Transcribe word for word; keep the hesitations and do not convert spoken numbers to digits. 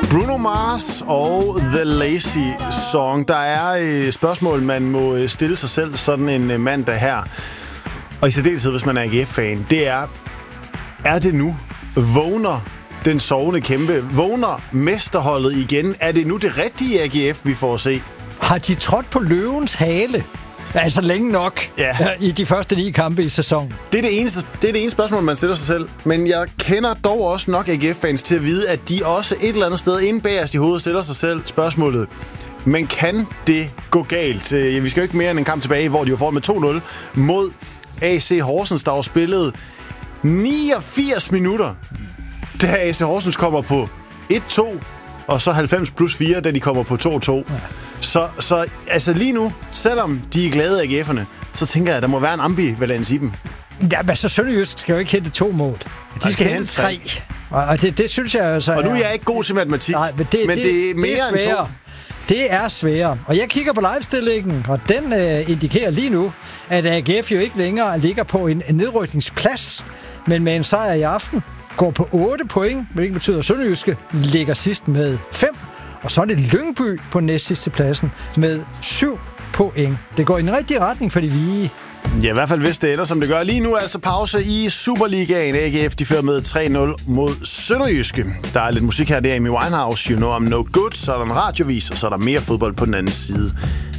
Bruno Mars og The Lazy Song. Der er et spørgsmål, man må stille sig selv sådan en mandag her. Og i særdeleshed, hvis man er A G F-fan. Det er, er det nu? Vågner den sovende kæmpe? Vågner mesterholdet igen? Er det nu det rigtige A G F, vi får at se? Har de trådt på løvens hale? Altså længe nok ja. i de første ni kampe i sæsonen. Det er det, eneste, det er det ene spørgsmål, man stiller sig selv. Men jeg kender dog også nok A G F-fans til at vide, at de også et eller andet sted inde bagerst i hovedet stiller sig selv spørgsmålet. Men kan det gå galt? Vi skal jo ikke mere end en kamp tilbage, hvor de var foran med to nul mod A C Horsens, der var spillet niogfirs minutter, da A C Horsens kommer på et to, og så halvfems plus fire, da de kommer på to to. Ja. Så, så altså lige nu, selvom de er glade af A G F'erne, så tænker jeg, at der må være en ambivalens i dem. Ja, men så Sønderjysk skal jo ikke hente to mål. De skal, skal hente tre. Og det, det synes jeg altså... Og nu er jeg ikke god til matematik, nej, men, det, men det, det er mere det er end to. Det er sværere. Og jeg kigger på livestillingen, og den øh, indikerer lige nu, at A G F jo ikke længere ligger på en, en nedrykningsplads, men med en sejr i aften går på otte point, hvilket betyder, at Sønderjyske ligger sidst med fem. Og så er det Lyngby på næst sidste pladsen med syv point. Det går i den rigtige retning for de hvide. Ja, i hvert fald hvis det ender, som det gør. Lige nu er altså pause i Superligaen. A G F, de fører med tre nul mod Sønderjyske. Der er lidt musik her, det er Amy Winehouse, You Know I'm No Good. Så er der en radiovis, og så er der mere fodbold på den anden side